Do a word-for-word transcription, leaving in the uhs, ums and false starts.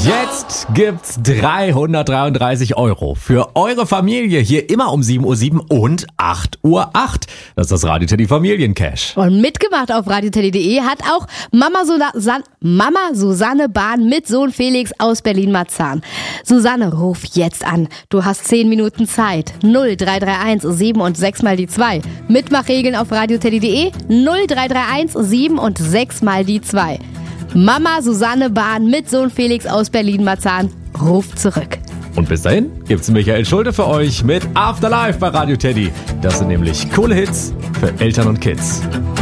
Jetzt gibt's dreihundertdreiunddreißig Euro für eure Familie hier immer um sieben Uhr sieben und acht Uhr acht. Das ist das Radio Teddy Familiencash. Und mitgemacht auf radioteddy punkt de hat auch Mama, Susan- Mama Susanne Bahn mit Sohn Felix aus Berlin-Marzahn. Susanne, ruf jetzt an. Du hast zehn Minuten Zeit. null drei drei eins sieben und sechs mal die zwei. Mitmachregeln auf radioteddy punkt de null drei drei eins sieben und sechs mal die zwei. Mama Susanne Bahn mit Sohn Felix aus Berlin-Marzahn ruft zurück. Und bis dahin gibt's Michael Schulte für euch mit Afterlife bei Radio Teddy. Das sind nämlich coole Hits für Eltern und Kids.